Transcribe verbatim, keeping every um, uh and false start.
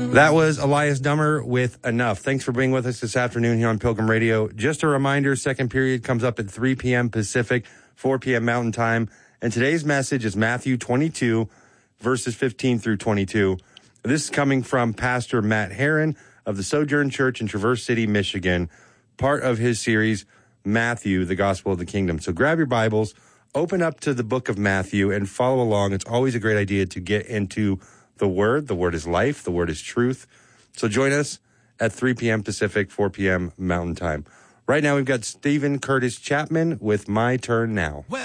That was Elias Dummer with Enough. Thanks for being with us this afternoon here on Pilgrim Radio. Just a reminder, second period comes up at three p.m. Pacific, four p.m. Mountain Time. And today's message is Matthew twenty-two, verses fifteen through twenty-two. This is coming from Pastor Matt Herron of the Sojourn Church in Traverse City, Michigan, part of his series, Matthew, the Gospel of the Kingdom. So grab your Bibles, open up to the book of Matthew, and follow along. It's always a great idea to get into the Word. The Word is life. The Word is truth. So join us at three p.m. Pacific, four p.m. Mountain Time. Right now, we've got Stephen Curtis Chapman with My Turn Now.